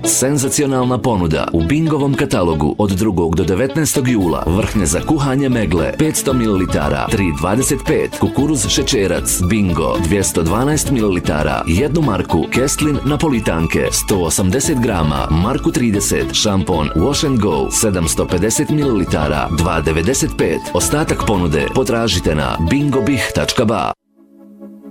Senzacionalna ponuda u Bingovom katalogu od 2. do 19. jula. Vrhnje za kuhanje megle 500 ml 3,25, kukuruz šećerac Bingo 212 ml 1 marku, Kestlin napolitanke 180 grama, marku 30, šampon Wash and Go 750 ml 2,95. Ostatak ponude potražite na bingobih.ba.